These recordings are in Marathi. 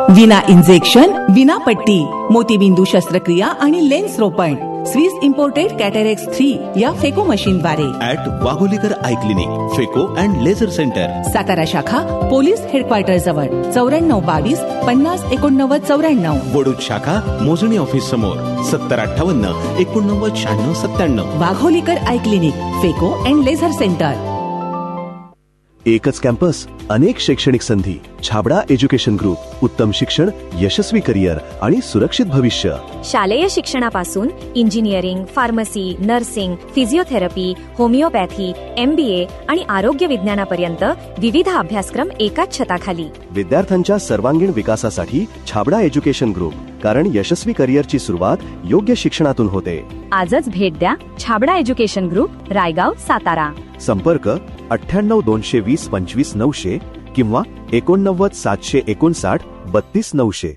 विना इंजेक्शन, विना पट्टी, मोतीबिंदू शस्त्रक्रिया आणि लेन्स रोपण. स्विस इम्पोर्टेड कॅटरेक्स 3 या फेको मशीनद्वारे. ॲट वाघोलीकर आय क्लिनिक, फेको अँड लेझर सेंटर, सातारा शाखा पोलीस हेडक्वार्टर जवळ 9422 5089 94. वडूज शाखा मोजणी ऑफिस समोर 7058 89 96 97. वाघोलीकर आय क्लिनिक, फेको अँड लेझर सेंटर. एकच कॅम्पस, अनेक शैक्षणिक संधी. Chhabra education group. उत्तम शिक्षण, यशस्वी करिअर आणि सुरक्षित भविष्य. शालेय शिक्षणापासून engineering, pharmacy, nursing, physiotherapy, homeopathy, MBA आणि आरोग्य विज्ञानापर्यंत विविध अभ्यासक्रम एकाच छताखाली. विद्यार्थ्यांच्या सर्वांगीण विकासासाठी छाबडा एज्युकेशन ग्रुप, कारण यशस्वी करिअरची सुरुवात योग्य शिक्षणातून होते. आजच भेट द्या छाबडा एज्युकेशन ग्रुप, रायगाव, सातारा. संपर्क 98 220 25 900 किंवा 89 759 32 900.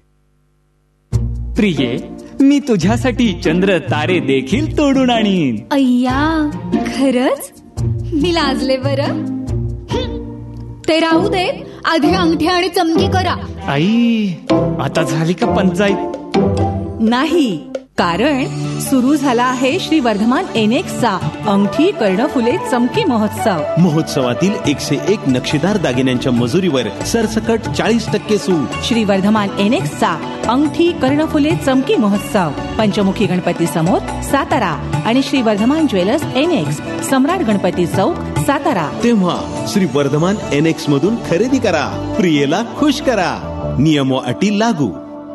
प्रिये, मी तुझ्यासाठी चंद्र तारे देखील तोडून आणीन. अय्या, खरच? मी लाजले बरं. ते राहू दे, आधी अंगठी आणि चमकी करा. आई, आता झाली का पंचायत? नाही, कारण सुरू झाला आहे श्री वर्धमान एनेक्सचा अंगठी, कर्णफुले, चमकी महोत्सव. महोत्सवातील 101 नक्षीदार दागिन्यांच्या मजुरीवर सरसकट 40% सूट. श्री वर्धमान एनेक्सचा अंगठी, कर्णफुले, चमकी महोत्सव पंचमुखी गणपती समोर, सातारा आणि श्री वर्धमान ज्वेलर्स एनेक्स, सम्राट गणपती चौक, सातारा. तेव्हा श्री वर्धमान एनेक्स मधून खरेदी करा, प्रियेला खुश करा. नियम व अटी लागू.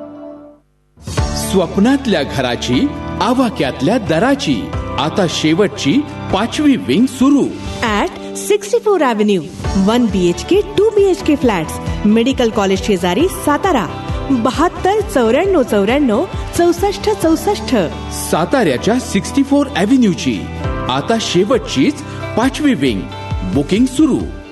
स्वप्नातल्या घराची, आवाक्यातल्या दराची, आता शेवटची 5वी विंग सुरू. At 64 Avenue, 1 BHK 2 BHK flats, medical college शेजारी, सातारा. 72 94 94 64 64. साताऱ्याच्या 64 Avenueची आता शेवटचीच 5वी विंग. बुकिंग सुरू.